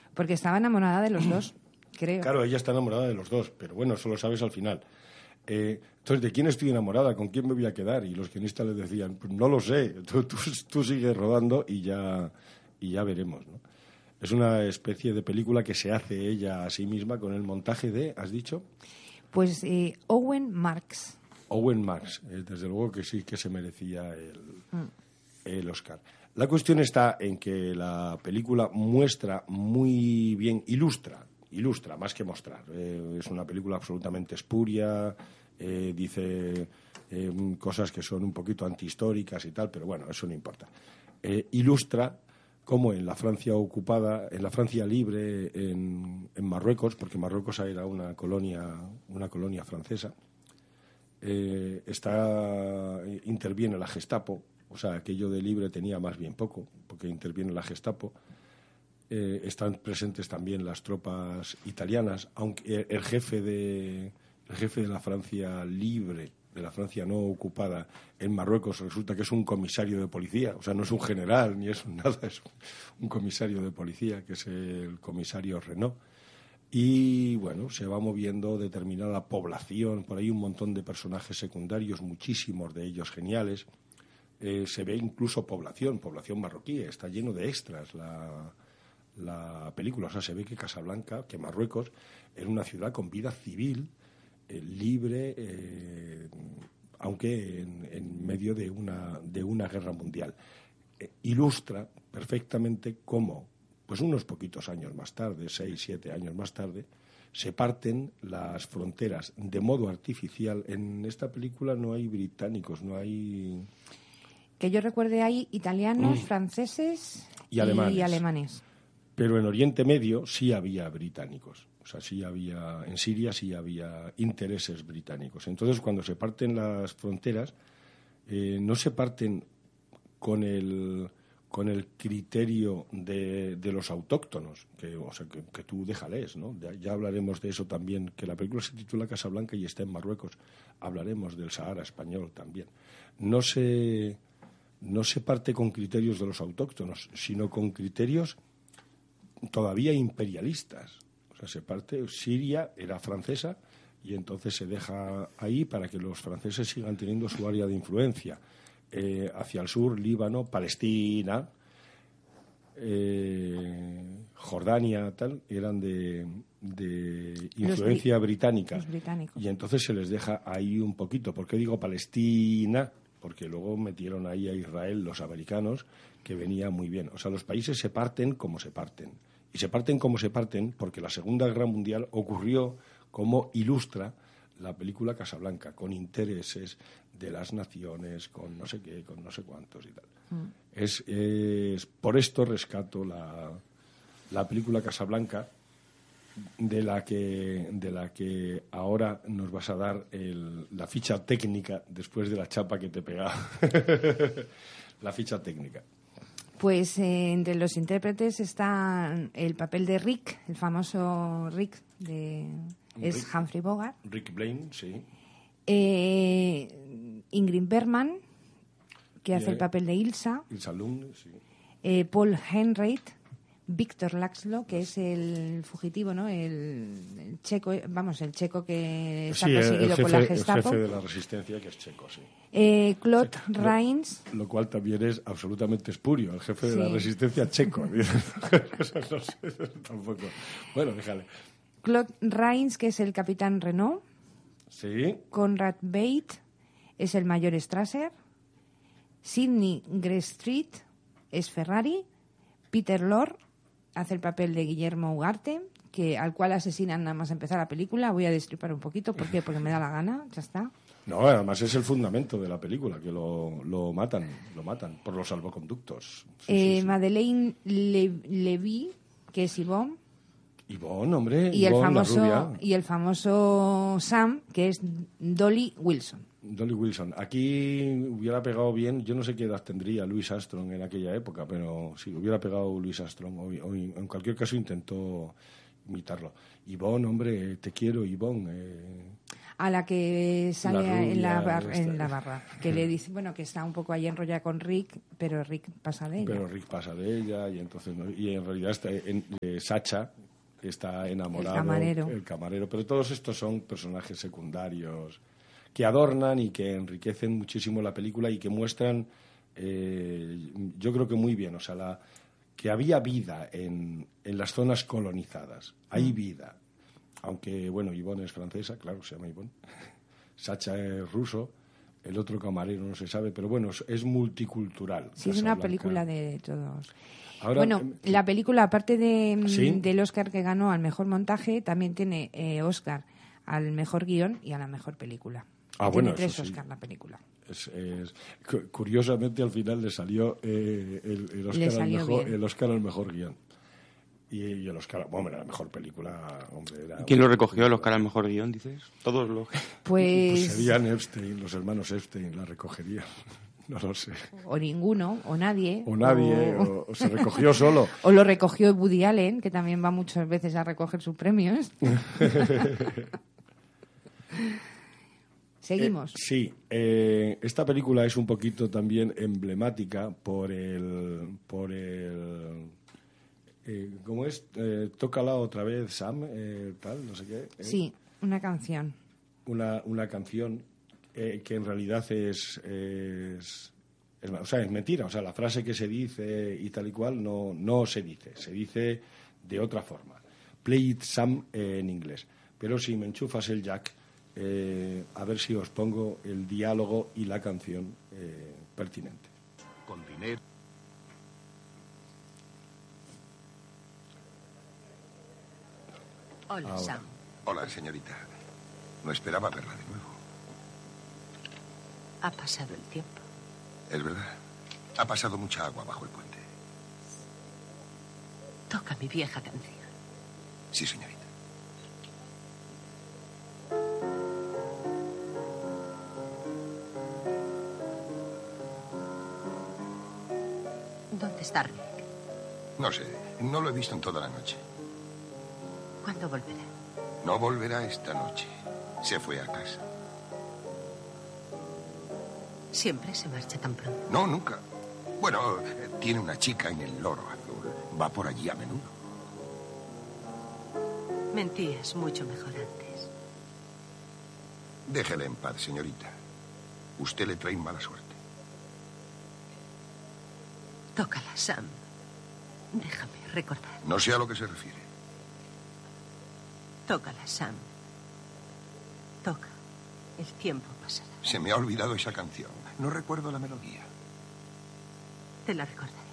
Porque estaba enamorada de los dos, creo. Claro, ella está enamorada de los dos, pero bueno, eso lo sabes al final. Entonces, ¿de quién estoy enamorada? ¿Con quién me voy a quedar? Y los guionistas le decían, pues no lo sé, tú sigues rodando y ya veremos, ¿no? Es una especie de película que se hace ella a sí misma con el montaje de, ¿has dicho? Pues Owen Marks. Owen Marks, desde luego que sí que se merecía el Oscar. La cuestión está en que la película muestra muy bien, ilustra más que mostrar. Es una película absolutamente espuria, dice cosas que son un poquito antihistóricas y tal, pero bueno, eso no importa. Ilustra cómo en la Francia ocupada, en la Francia libre, en Marruecos, porque Marruecos era una colonia francesa, interviene la Gestapo, o sea, aquello de libre tenía más bien poco, porque interviene la Gestapo. Están presentes también las tropas italianas, aunque el jefe de la Francia libre, de la Francia no ocupada en Marruecos, resulta que es un comisario de policía, o sea, no es un general ni es nada, es un comisario de policía, que es el comisario Renaud. Y bueno, se va moviendo determinada población, por ahí un montón de personajes secundarios, muchísimos de ellos geniales. Se ve incluso población marroquí, está lleno de extras la película. O sea, se ve que Casablanca, que Marruecos, era una ciudad con vida civil, libre, aunque en medio de una guerra mundial. Ilustra perfectamente cómo, pues unos poquitos años más tarde, 6, 7 años más tarde, se parten las fronteras de modo artificial. En esta película no hay británicos, no hay... Que yo recuerde, hay italianos, franceses y alemanes. Pero en Oriente Medio sí había británicos. O sea, en Siria sí había intereses británicos. Entonces, cuando se parten las fronteras, no se parten con el criterio de los autóctonos, que tú déjales, ¿no? Ya hablaremos de eso también, que la película se titula Casablanca y está en Marruecos. Hablaremos del Sahara español también. No se parte con criterios de los autóctonos, sino con criterios todavía imperialistas. O sea, se parte, Siria era francesa y entonces se deja ahí para que los franceses sigan teniendo su área de influencia. Hacia el sur, Líbano, Palestina, Jordania, tal, eran de influencia británica. Los británicos. Y entonces se les deja ahí un poquito. ¿Por qué digo Palestina? Porque luego metieron ahí a Israel los americanos, que venía muy bien. O sea, los países se parten como se parten. Y se parten como se parten porque la Segunda Guerra Mundial ocurrió como ilustra la película Casablanca, con intereses de las naciones, con no sé qué, con no sé cuántos y tal. Por esto rescato la película Casablanca, de la que ahora nos vas a dar la ficha técnica después de la chapa que te pega. La ficha técnica. Pues entre los intérpretes está el papel de Rick, el famoso Rick, es Humphrey Bogart. Rick Blaine, sí. Ingrid Bergman, que hace el papel de Ilsa. Ilsa Lund, sí. Paul Henreid, Víctor László, que es el fugitivo, ¿no? El checo, el checo que está perseguido por la Gestapo. El jefe de la resistencia, que es checo, sí. Claude Rains. Lo cual también es absolutamente espurio, el jefe de la resistencia checo. No sé, tampoco. Bueno, déjale. Claude Rains, que es el capitán Renaud. Sí. Conrad Veidt es el mayor Strasser. Sidney Greenstreet es Ferrari. Peter Lorre hace el papel de Guillermo Ugarte, al cual asesinan nada más empezar la película. Voy a destripar un poquito. ¿Por qué? Porque me da la gana. Ya está. No, además es el fundamento de la película, que lo matan por los salvoconductos. Sí. Madeleine Levy, que es Yvonne. Yvonne, hombre. Y Yvonne, el famoso Sam, que es Dolly Wilson. Dolly Wilson. Aquí hubiera pegado bien, yo no sé qué edad tendría Louis Armstrong en aquella época, pero sí, hubiera pegado Louis Armstrong. O en cualquier caso intentó imitarlo. Yvonne, hombre, te quiero, Yvonne. A la que sale La rubia, en la barra. Que le dice, bueno, que está un poco ahí enrollada con Rick, pero Rick pasa de ella. Pero Rick pasa de ella y entonces y en realidad Sacha está enamorado. El camarero. Pero todos estos son personajes secundarios que adornan y que enriquecen muchísimo la película y que muestran, yo creo que muy bien, o sea, que había vida en las zonas colonizadas. Hay vida. Aunque, bueno, Yvonne es francesa, claro, se llama Yvonne. Sacha es ruso, el otro camarero no se sabe, pero bueno, es multicultural. Sí, es una película de todos. Ahora, bueno, la película, aparte del Oscar que ganó al mejor montaje, también tiene Oscar al mejor guión y a la mejor película. Tiene 3 Oscar la película. Curiosamente, al final le salió, el Oscar al mejor guión. Y el Oscar, hombre, la mejor película, hombre, era... ¿Quién lo recogió el Oscar al mejor guión, dices? Todos los... Pues serían Epstein, los hermanos Epstein la recogerían. No lo sé. O ninguno, o nadie. O se recogió solo. O lo recogió Woody Allen, que también va muchas veces a recoger sus premios. Seguimos. Sí, esta película es un poquito también emblemática por el ¿cómo es? Tócala otra vez, Sam, tal, no sé qué. Sí, una canción. Una canción que en realidad es mentira. O sea, la frase que se dice y tal y cual no se dice de otra forma. Play it, Sam, en inglés. Pero si me enchufas el jack, a ver si os pongo el diálogo y la canción pertinente. Con dinero. Hola, Ahora. Sam. Hola, señorita. No esperaba verla de nuevo. Ha pasado el tiempo. Es verdad. Ha pasado mucha agua bajo el puente. Toca mi vieja canción. Sí, señorita. ¿Dónde está Rick? No sé. No lo he visto en toda la noche. ¿Cuándo volverá? No volverá esta noche. Se fue a casa. ¿Siempre se marcha tan pronto? No, nunca. Bueno, tiene una chica en el Loro Azul. Va por allí a menudo. Mentías mucho mejor antes. Déjele en paz, señorita. Usted le trae mala suerte. Tócala, Sam. Déjame recordar. No sé a lo que se refiere. Tócala, Sam. Toca. El tiempo pasará. Se me ha olvidado esa canción. No recuerdo la melodía. Te la recordaré.